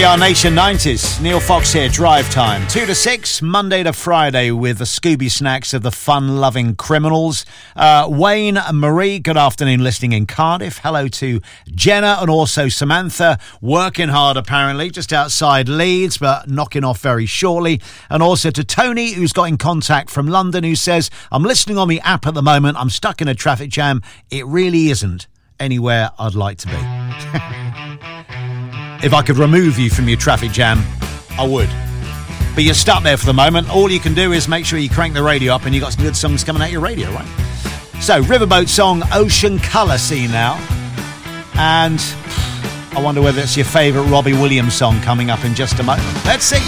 are Nation 90s. Neil Fox here, Drive Time. 2 to 6, Monday to Friday with the Scooby Snacks of the fun-loving criminals. Wayne and Marie, good afternoon, listening in Cardiff. Hello to Jenna and also Samantha, working hard apparently, just outside Leeds, but knocking off very shortly. And also to Tony, who's got in contact from London, who says, I'm listening on the app at the moment. I'm stuck in a traffic jam. It really isn't anywhere I'd like to be. If I could remove you from your traffic jam, I would. But you're stuck there for the moment. All you can do is make sure you crank the radio up and you've got some good songs coming out your radio, right? So, Riverboat song, Ocean Colour Scene now. And I wonder whether it's your favourite Robbie Williams song coming up in just a moment. Let's see.